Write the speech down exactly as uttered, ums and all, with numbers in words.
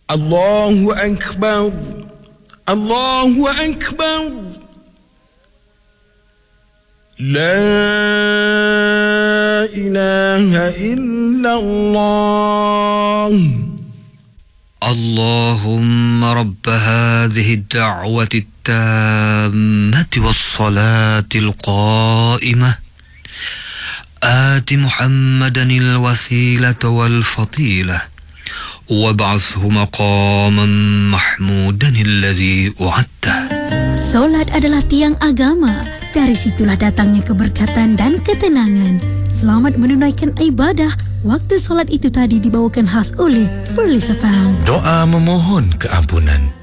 Allahu Akbar, Allahu Akbar. La ilaha illallah. اللهم رب هذه الدعوة التامة والصلاة القائمة آت محمدا الوسيلة والفضيلة وابعثه مقاما محمودا الذي وعدته. Solat adalah tiang agama. Dari situlah datangnya keberkatan dan ketenangan. Selamat menunaikan ibadah. Waktu solat itu tadi dibawakan khas oleh Perlis F M. Doa memohon keampunan.